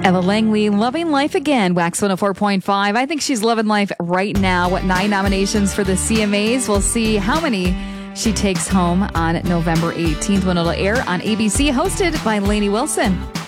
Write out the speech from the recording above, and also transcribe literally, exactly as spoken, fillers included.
Ella Langley, Loving Life Again, Wax one oh four point five. I think she's loving life right now. What nine nominations for the C M As? We'll see how many she takes home on November eighteenth when it'll air on A B C, hosted by Lainey Wilson.